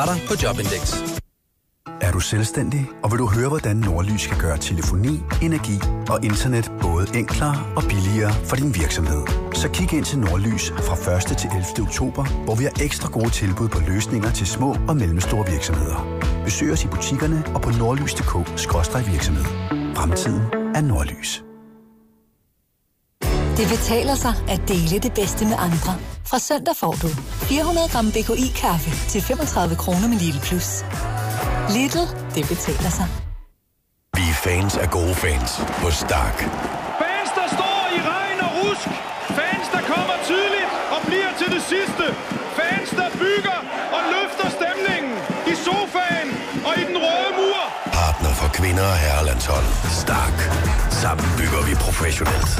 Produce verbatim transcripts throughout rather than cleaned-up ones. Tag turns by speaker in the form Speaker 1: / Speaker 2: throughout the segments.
Speaker 1: starter på Jobindex.
Speaker 2: Er du selvstændig, og vil du høre, hvordan Nordlys kan gøre telefoni, energi og internet både enklere og billigere for din virksomhed? Så kig ind til Nordlys fra første til ellevte oktober, hvor vi har ekstra gode tilbud på løsninger til små og mellemstore virksomheder. Besøg os i butikkerne og på nordlys punktum d k skråstreg virksomhed. Fremtiden er Nordlys.
Speaker 3: Det betaler sig at dele det bedste med andre. Fra søndag får du fire hundrede gram B K I-kaffe til femogtredive kroner med Lidl Plus. Lidl, det betaler sig.
Speaker 4: Vi er fans af gode fans på Stark.
Speaker 5: Fans, der står i regn og rusk. Fans, der kommer tidligt og bliver til det sidste. Fans, der bygger og løfter stemningen i sofaen og i den røde mur.
Speaker 4: Partner for kvinder og herrelandshold. Stark. Sammen bygger vi professionelt.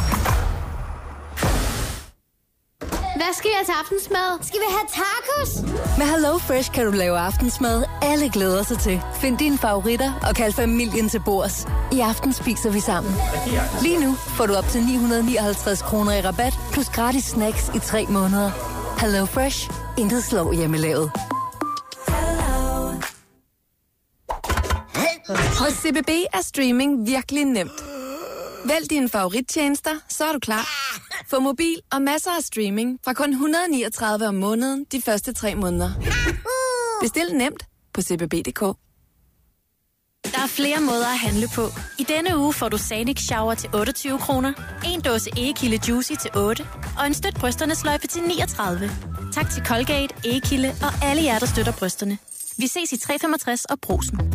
Speaker 6: Hvad skal jeg til aftensmad? Skal vi have tacos?
Speaker 3: Med Hello Fresh kan du lave aftensmad, alle glæder sig til. Find dine favoritter og kald familien til bords. I aften spiser vi sammen. Lige nu får du op til ni hundrede nioghalvtreds kroner i rabat, plus gratis snacks i tre måneder. Hello Fresh. Intet slår hjemmelavet.
Speaker 7: Hos C B B er streaming virkelig nemt. Vælg dine favorittjenester, så er du klar. Få mobil og masser af streaming fra kun et hundrede og niogtredive om måneden de første tre måneder. Bestil nemt på c b b punktum d k.
Speaker 8: Der er flere måder at handle på. I denne uge får du Sanik Shower til otteogtyve kroner, en dåse Egekilde Juicy til otte og en støt brysterne sløjfe til niogtredive. Tak til Colgate, Egekilde og alle jer, der støtter brysterne. Vi ses i tre femogtres og Brugsen.